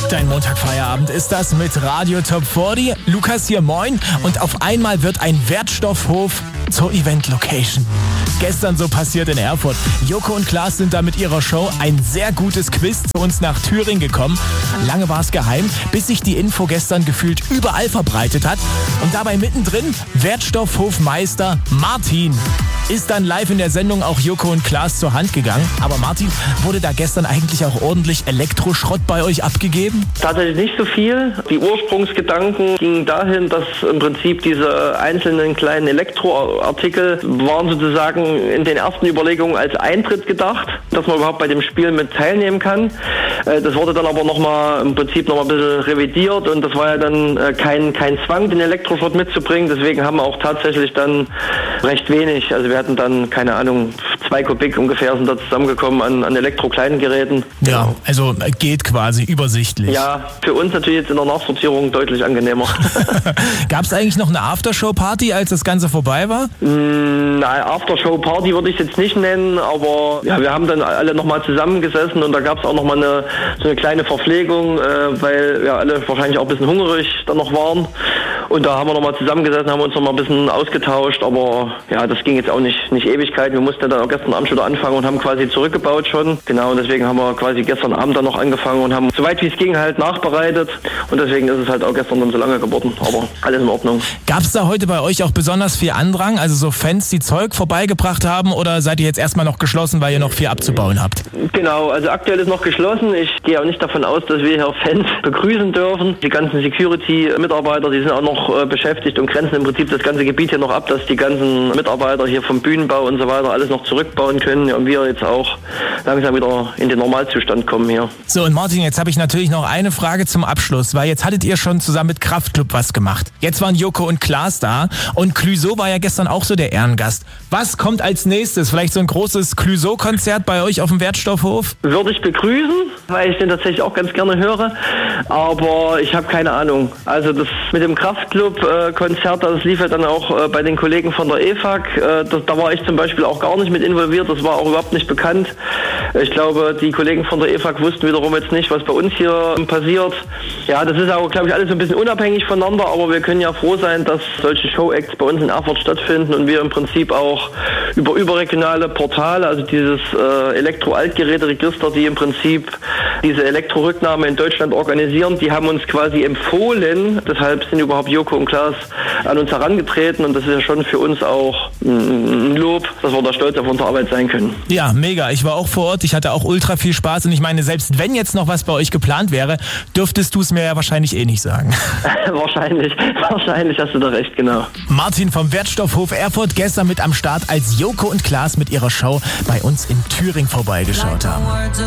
Dein Montagfeierabend ist das mit Radio Top 40. Lukas hier, moin. Und auf einmal wird ein Wertstoffhof zur Event-Location. Gestern so passiert in Erfurt. Joko und Klaas sind da mit ihrer Show ein sehr gutes Quiz zu uns nach Thüringen gekommen. Lange war es geheim, bis sich die Info gestern gefühlt überall verbreitet hat. Und dabei mittendrin Wertstoffhofmeister Martin. Ist dann live in der Sendung auch Joko und Klaas zur Hand gegangen. Aber Martin, wurde da gestern eigentlich auch ordentlich Elektroschrott bei euch abgegeben? Tatsächlich nicht so viel. Die Ursprungsgedanken gingen dahin, dass im Prinzip diese einzelnen kleinen Elektroartikel waren sozusagen in den ersten Überlegungen als Eintritt gedacht, dass man überhaupt bei dem Spiel mit teilnehmen kann. Das wurde dann aber im Prinzip noch mal ein bisschen revidiert und das war ja dann kein Zwang, den Elektroschrott mitzubringen. Deswegen haben wir auch tatsächlich dann recht wenig. Also wir hatten dann, keine Ahnung, 2 Kubik ungefähr sind da zusammengekommen an Elektro-kleinen Geräten. Ja, also geht quasi übersichtlich. Ja, für uns natürlich jetzt in der Nachsortierung deutlich angenehmer. Gab es eigentlich noch eine Aftershow-Party, als das Ganze vorbei war? Nein, Aftershow-Party würde ich jetzt nicht nennen, aber ja, wir haben dann alle nochmal zusammengesessen und da gab es auch nochmal so eine kleine Verpflegung, weil ja alle wahrscheinlich auch ein bisschen hungrig dann noch waren. Und da haben wir nochmal zusammengesessen, haben uns nochmal ein bisschen ausgetauscht, aber ja, das ging jetzt auch nicht Ewigkeit. Wir mussten dann auch gestern Abend schon wieder anfangen und haben quasi zurückgebaut schon. Genau, und deswegen haben wir quasi gestern Abend dann noch angefangen und haben soweit wie es ging halt nachbereitet. Und deswegen ist es halt auch gestern dann so lange geworden, aber alles in Ordnung. Gab es da heute bei euch auch besonders viel Andrang, also so Fans, die Zeug vorbeigebracht haben, oder seid ihr jetzt erstmal noch geschlossen, weil ihr noch viel abzubauen habt? Genau, also aktuell ist noch geschlossen. Ich gehe auch nicht davon aus, dass wir hier Fans begrüßen dürfen. Die ganzen Security-Mitarbeiter, die sind auch noch beschäftigt und grenzen im Prinzip das ganze Gebiet hier noch ab, dass die ganzen Mitarbeiter hier vom Bühnenbau und so weiter alles noch zurückbauen können und wir jetzt auch langsam wieder in den Normalzustand kommen hier. So, und Martin, jetzt habe ich natürlich noch eine Frage zum Abschluss, weil jetzt hattet ihr schon zusammen mit Kraftklub was gemacht. Jetzt waren Joko und Klaas da und Clouseau war ja gestern auch so der Ehrengast. Was kommt als nächstes? Vielleicht so ein großes Clouseau-Konzert bei euch auf dem Wertstoffhof? Würde ich begrüßen, weil ich den tatsächlich auch ganz gerne höre, aber ich habe keine Ahnung. Also das mit dem Kraftklub-Konzert, das lief ja dann auch bei den Kollegen von der EFAG. Da war ich zum Beispiel auch gar nicht mit involviert, das war auch überhaupt nicht bekannt. Ich glaube, die Kollegen von der EFAG wussten wiederum jetzt nicht, was bei uns hier passiert. Ja, das ist auch, glaube ich, alles so ein bisschen unabhängig voneinander, aber wir können ja froh sein, dass solche Show-Acts bei uns in Erfurt stattfinden und wir im Prinzip auch über überregionale Portale, also dieses Elektro-Altgeräte-Register, die im Prinzip diese Elektrorücknahme in Deutschland organisieren, die haben uns quasi empfohlen. Deshalb sind überhaupt Joko und Klaas an uns herangetreten und das ist ja schon für uns auch ein Lob, dass wir da stolz auf unsere Arbeit sein können. Ja, mega. Ich war auch vor Ort. Ich hatte auch ultra viel Spaß und ich meine, selbst wenn jetzt noch was bei euch geplant wäre, dürftest du es mir ja wahrscheinlich eh nicht sagen. Wahrscheinlich hast du da recht, genau. Martin vom Wertstoffhof Erfurt gestern mit am Start, als Joko und Klaas mit ihrer Show bei uns in Thüringen vorbeigeschaut haben.